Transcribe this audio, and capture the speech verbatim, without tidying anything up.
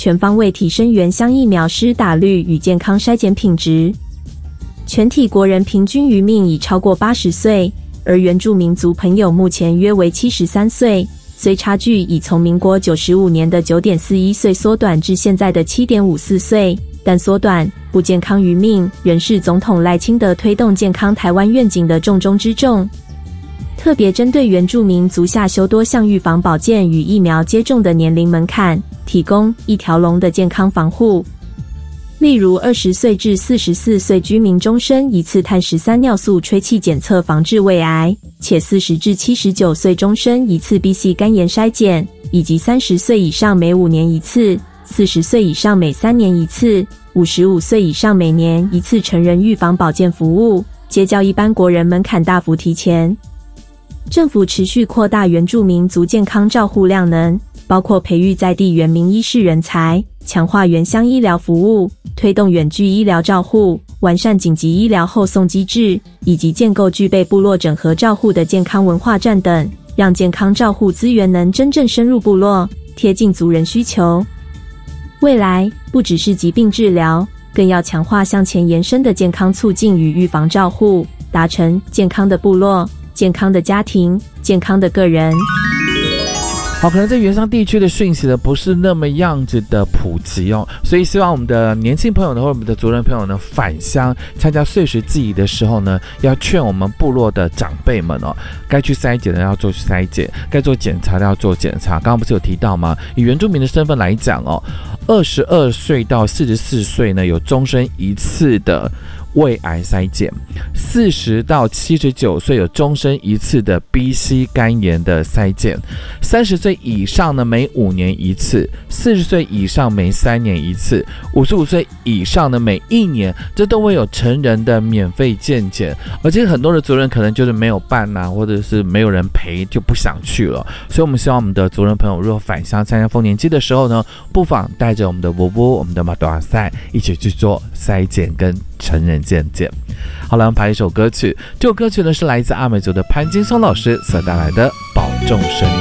全方位提升原乡疫苗施打率与健康筛检品质。全体国人平均余命已超过八十岁，而原住民族朋友目前约为七十三岁，虽差距已从民国九十五年的 九点四一岁缩短至现在的 七点五四岁，但缩短不健康余命仍是总统赖清德推动健康台湾愿景的重中之重。特别针对原住民族下修多项预防保健与疫苗接种的年龄门槛，提供一条龙的健康防护。例如二十岁至四十四岁居民终身一次碳十三尿素吹气检测防治胃癌，且四十至七十九岁终身一次 B C 肝炎筛检，以及三十岁以上每五年一次，四十岁以上每三年一次，五十五岁以上每年一次成人预防保健服务，皆较一般国人门槛大幅提前。政府持续扩大原住民族健康照护量能，包括培育在地原民医师人才，强化原乡医疗服务，推动远距医疗照护，完善紧急医疗后送机制，以及建构具备部落整合照护的健康文化站等，让健康照护资源能真正深入部落，贴近族人需求。未来不只是疾病治疗，更要强化向前延伸的健康促进与预防照护，达成健康的部落、健康的家庭、健康的个人。 好，可能在原乡地区的讯息呢不是那么样子的普及哦，所以希望我们的年轻朋友呢，或者我们的族人朋友呢，返乡参加岁时祭仪的时候呢，要劝我们部落的长辈们哦，该去筛检的要做筛检，该做检查的要做检查。刚刚不是有提到吗？以原住民的身份来讲哦，二十二岁到四十四岁呢，有终身一次的胃癌筛检，四十到七十九岁有终身一次的 B C 肝炎的筛检，三十岁以上呢每五年一次，四十岁以上每三年一次，五十五岁以上的每一年，这都会有成人的免费健检。而且很多的族人可能就是没有办啊，或者是没有人陪就不想去了，所以我们希望我们的族人朋友如果返乡参加丰年祭的时候呢，不妨带着我们的伯伯、我们的马多阿塞一起去做筛检跟成人健检。好了，我们排一首歌曲，这首歌曲呢是来自阿美族的潘金松老师所带来的保重身